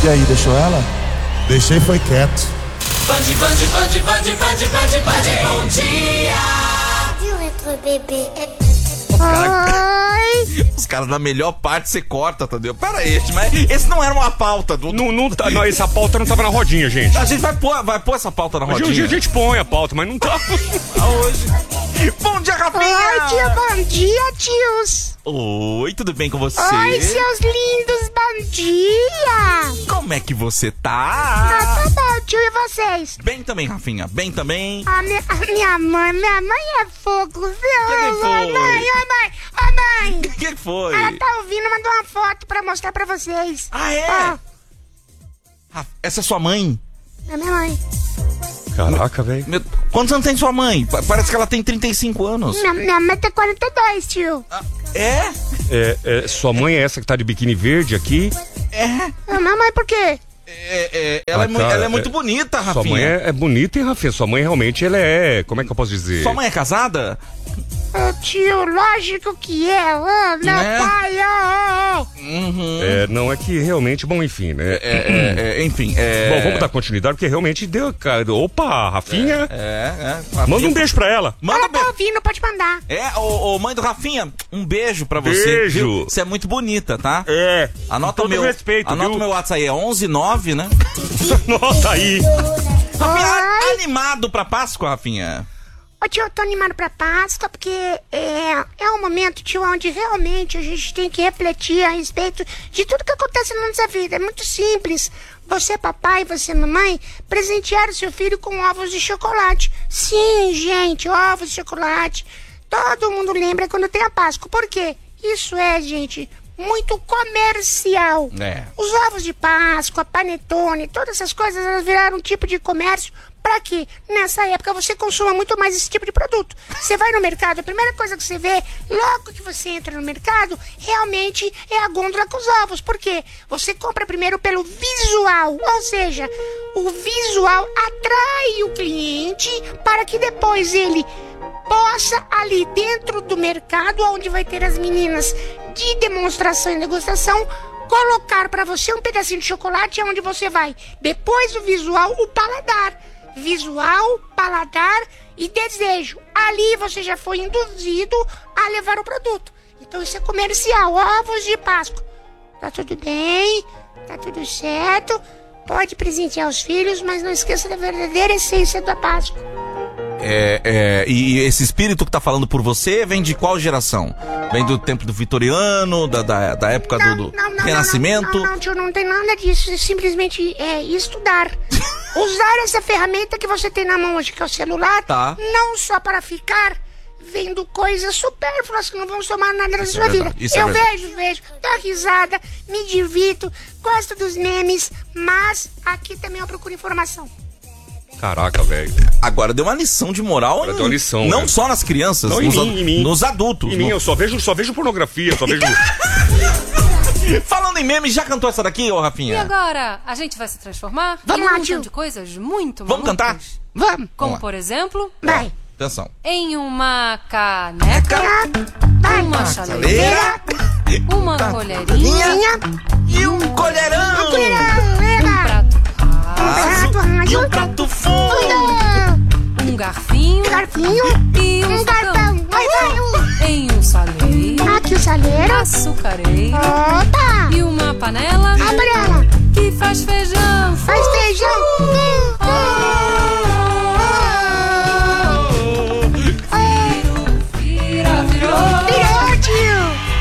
E aí, deixou ela? Deixei, foi quieto. Bom dia. Os caras na melhor parte você corta, Tadeu. Pera aí, mas esse não era uma pauta do... Não, essa pauta não tava na rodinha, gente. A gente vai pôr essa pauta na rodinha. A gente põe a pauta, mas não tá. Hoje. Bom dia, Rafinha! Oi, tio, bom dia, tios! Oi, tudo bem com você? Oi, seus lindos, bom dia! Como é que você tá? Tá bom, tio, e vocês? Bem também, Rafinha, bem também. A minha mãe é fogo, viu? Que foi? Mãe! O que foi? Ela tá ouvindo, mandou uma foto pra mostrar pra vocês. Ah, é? Essa é sua mãe? É minha mãe. Caraca, velho. Quantos anos tem sua mãe? Parece que ela tem 35 anos. Minha mãe tem 42, tio. Sua mãe é essa que tá de biquíni verde aqui? Minha mãe por quê? Ela é muito bonita, Rafinha. Sua mãe é bonita, hein, Rafinha? Sua mãe realmente, ela é... Como é que eu posso dizer? Sua mãe é casada? Tio, lógico que é. Meu pai, não, é que realmente, bom, enfim, né? Enfim, Bom, vamos dar continuidade, porque realmente deu, cara. Opa, Rafinha. Manda um beijo pra ela. Ela tá ouvindo, pode mandar. Ô mãe do Rafinha, um beijo pra você. Beijo. Viu? Você é muito bonita, tá? Anota com todo respeito, anota viu? o meu WhatsApp aí, é 119, né? Anota aí. Rafinha, animado pra Páscoa, Rafinha? Ô, tio, eu tô animado pra Páscoa porque é um momento, tio, onde realmente a gente tem que refletir a respeito de tudo que acontece na nossa vida. É muito simples. Você, papai, você, mamãe, presentear o seu filho com ovos de chocolate. Sim, gente, ovos de chocolate. Todo mundo lembra quando tem a Páscoa. Por quê? Isso é, gente, muito comercial. Os ovos de Páscoa, panetone, todas essas coisas, elas viraram um tipo de comércio para que nessa época você consuma muito mais esse tipo de produto. Você vai no mercado, a primeira coisa que você vê, logo que você entra no mercado, realmente é a gôndola com os ovos. Por quê? Você compra primeiro pelo visual, ou seja, o visual atrai o cliente para que depois ele possa ali dentro do mercado, onde vai ter as meninas de demonstração e degustação, colocar para você um pedacinho de chocolate, onde você vai, depois do visual, o paladar. Visual, paladar e desejo. Ali você já foi induzido a levar o produto. Então isso é comercial. Ovos de Páscoa. Tá tudo bem, tá tudo certo. Pode presentear os filhos, mas não esqueça da verdadeira essência da Páscoa. E esse espírito que tá falando por você vem de qual geração? Vem do tempo do vitoriano, da época do Renascimento? Não, tio, não tem nada disso. É simplesmente estudar. Usar essa ferramenta que você tem na mão hoje, que é o celular, não só para ficar vendo coisas supérfluas que não vão somar nada na sua vida. Eu vejo, dou risada, me divirto, gosto dos memes, mas aqui também eu procuro informação. Caraca, velho. Agora deu uma lição de moral. Agora deu uma lição, não né? só nas crianças, não, em mim. Nos adultos. Em mim, eu só vejo pornografia, só vejo... Falando em memes, já cantou essa daqui, ô Rafinha? E agora, a gente vai se transformar Vamos em lá, um tio. montão de coisas muito Vamos malucas. cantar? Vamos. Como, por exemplo, Vai. Atenção. em uma caneca, Vai. uma chaleira, uma colherinha, E um colherão. um prato raso, E um prato fundo. um garfinho Garfinho. e um Garfão. facão. Vai. Em um saleiro, Aqui o saleiro. açucareiro Opa. e uma panela Abre ela. que faz feijão. Faz feijão. Virou. Virou, tio.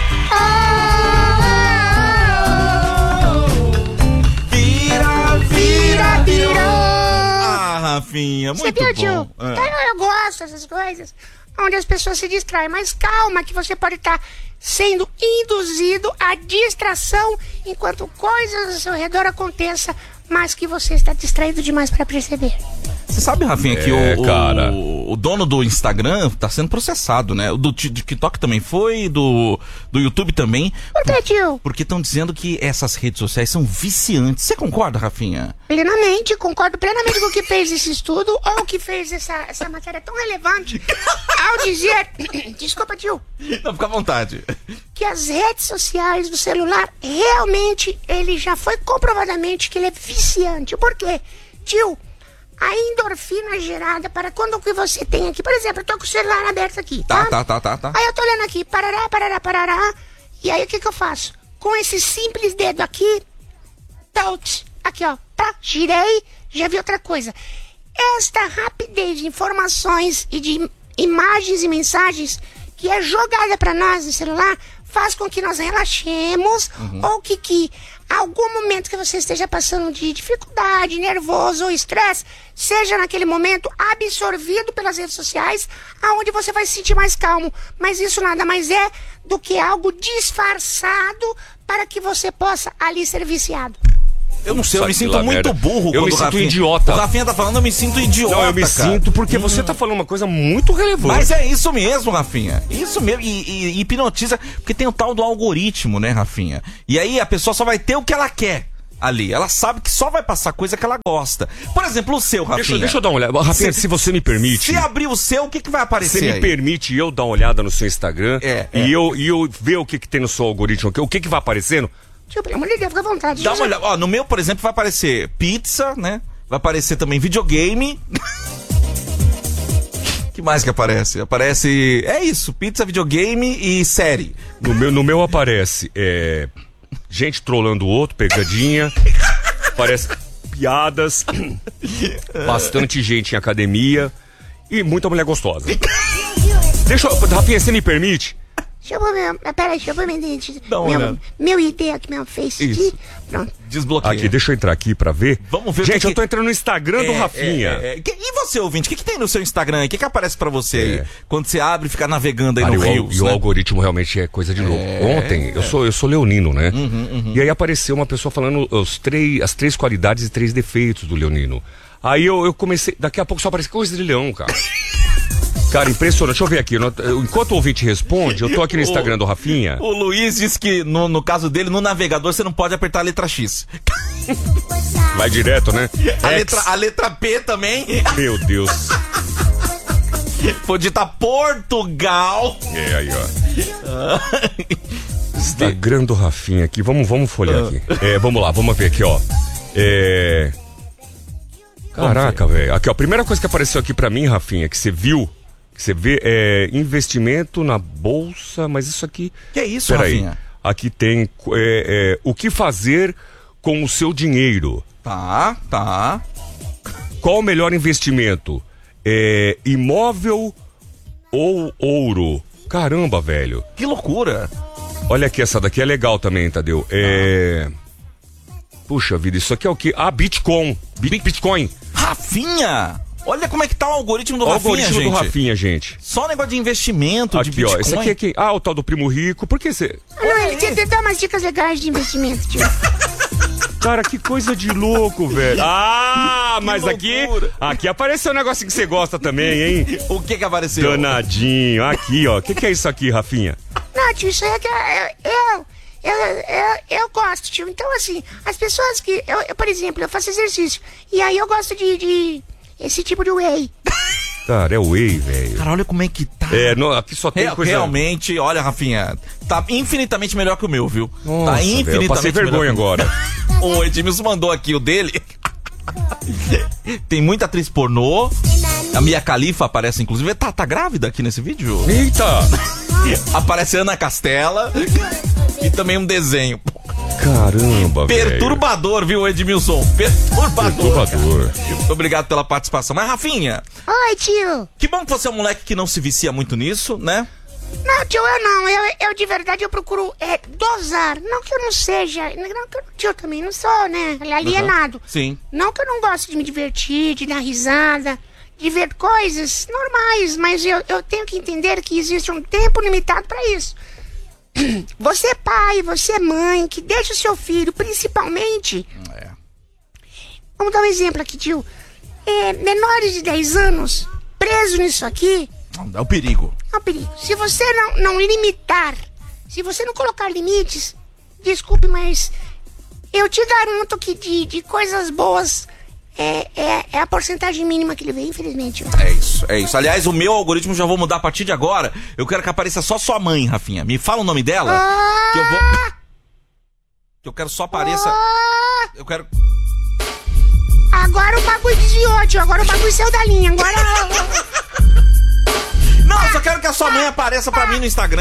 Virou. Ah, Rafinha, Você muito viu, bom. tio? Eu gosto dessas coisas onde as pessoas se distraem. Mas calma que você pode estar sendo induzido à distração enquanto coisas ao seu redor aconteçam, mas que você está distraído demais para perceber. Você sabe, Rafinha, que cara. o dono do Instagram tá sendo processado, né? O do TikTok também foi, do YouTube também. Por que, tio? Porque estão dizendo que essas redes sociais são viciantes. Você concorda, Rafinha? Plenamente, concordo plenamente com o que fez esse estudo ou que fez essa matéria tão relevante ao dizer, desculpa, tio, Não, fica à vontade. que que as redes sociais do celular, realmente, ele já foi comprovadamente que ele é viciante. Por quê? Tio, a endorfina gerada para quando que você tem aqui... Por exemplo, eu tô com o celular aberto aqui, tá? Tá. Aí eu tô olhando aqui, parará. E aí o que eu faço? Com esse simples dedo aqui, touch, aqui ó, tá? Girei, já vi outra coisa. Esta rapidez de informações e de imagens e mensagens que é jogada para nós no celular faz com que nós relaxemos ou que algum momento que você esteja passando de dificuldade, nervoso ou estresse, seja naquele momento absorvido pelas redes sociais, aonde você vai se sentir mais calmo. Mas isso nada mais é do que algo disfarçado para que você possa ali ser viciado. Eu não sei, eu me sinto muito burro. Eu me sinto idiota. O Rafinha tá falando, eu me sinto idiota. Não, eu me sinto porque você tá falando uma coisa muito relevante. Mas é isso mesmo, Rafinha. Isso mesmo. E hipnotiza. Porque tem o tal do algoritmo, né, Rafinha? E aí a pessoa só vai ter o que ela quer ali. Ela sabe que só vai passar coisa que ela gosta. Por exemplo, o seu, Rafinha. Deixa eu dar uma olhada. Rafinha, se você me permite. Se abrir o seu, o que vai aparecer? Você me permite eu dar uma olhada no seu Instagram e eu ver o que tem no seu algoritmo, o que vai aparecendo? Tio, pelo amor de Deus, fica à vontade. Dá uma olhada. Ó, no meu, por exemplo, vai aparecer pizza, né? Vai aparecer também videogame. Que mais que aparece? Aparece... É isso, pizza, videogame e série. No meu aparece gente trollando o outro, pegadinha. Aparece piadas. Bastante gente em academia. E muita mulher gostosa. Rafinha, você me permite? Deixa eu ver meu ID aqui, meu Face aqui. Pronto. Desbloqueia. Aqui, deixa eu entrar aqui pra ver. Vamos ver. Gente, eu tô entrando no Instagram do Rafinha. E você, ouvinte, o que tem no seu Instagram? O que aparece pra você aí? Quando você abre e fica navegando aí no Rio. E o algoritmo realmente é coisa de louco. Ontem, eu sou leonino, né? E aí apareceu uma pessoa falando as 3 qualidades e 3 defeitos do leonino. Aí eu comecei... Daqui a pouco só aparece coisa de leão, cara. Cara, impressionante. Deixa eu ver aqui. Enquanto o ouvinte responde, eu tô aqui no Instagram do Rafinha. O Luiz disse que, no caso dele, no navegador, você não pode apertar a letra X. Vai direto, né? A letra P também. Meu Deus. Pode digitar Portugal. Aí, ó. Instagram do Rafinha aqui. Vamos folhear aqui. Vamos lá, vamos ver aqui, ó. Caraca, velho. Aqui, ó. A primeira coisa que apareceu aqui pra mim, Rafinha, que você viu... Você vê investimento na bolsa, mas isso aqui... Que é isso, Rafinha? Aqui tem o que fazer com o seu dinheiro. Tá. Qual o melhor investimento? Imóvel ou ouro? Caramba, velho. Que loucura. Olha aqui, essa daqui é legal também, Tadeu. Puxa vida, isso aqui é o quê? Bitcoin. Bitcoin. Rafinha! Olha como é que tá o algoritmo do Rafinha, gente. Só negócio de investimento, aqui, de Bitcoin. Ó, esse aqui é quem? O tal do primo rico. Por que você... Não, ele te dá umas dicas legais de investimento, tio. Cara, que coisa de louco, velho. Mas aqui apareceu um negocinho que você gosta também, hein? O que apareceu? Danadinho. Aqui, ó. O que é isso aqui, Rafinha? Não, tio, isso aí é que eu gosto, tio. Então, assim, as pessoas que... Eu, por exemplo, eu faço exercício. E aí eu gosto de esse tipo de whey. Cara, é whey, velho. Cara, olha como é que tá. Aqui só tem coisa... Realmente, olha, Rafinha, tá infinitamente melhor que o meu, viu? Nossa, tá infinitamente véio, eu passei vergonha agora. O Edmilson mandou aqui o dele. Tem muita atriz pornô. A Mia Khalifa aparece, inclusive. Tá grávida aqui nesse vídeo? Eita! Aparece Ana Castela. E também um desenho. Caramba, perturbador, viu, Edmilson? Perturbador. Muito obrigado pela participação. Mas, Rafinha... Oi, tio. Que bom que você é um moleque que não se vicia muito nisso, né? Não, tio, eu não. Eu de verdade, eu procuro dosar. Não que eu não seja... Não que eu, tio, também não sou, né? Alienado. Sim. Não que eu não gosto de me divertir, de dar risada, de ver coisas normais. Mas eu tenho que entender que existe um tempo limitado pra isso. Você é pai, você é mãe, que deixa o seu filho, principalmente... Vamos dar um exemplo aqui, tio. Menores de 10 anos, presos nisso aqui... É um perigo. É um perigo. Se você não limitar, se você não colocar limites, desculpe, mas eu te garanto que de coisas boas é a porcentagem mínima que ele vê, infelizmente. É isso. Aliás, o meu algoritmo já vou mudar a partir de agora. Eu quero que apareça só sua mãe, Rafinha. Me fala o nome dela, que eu vou... Que eu quero só apareça... Eu quero... Agora o bagulho desviou, tio. Agora o bagulho saiu da linha. Agora... Não, eu só quero que a sua mãe apareça pra mim no Instagram.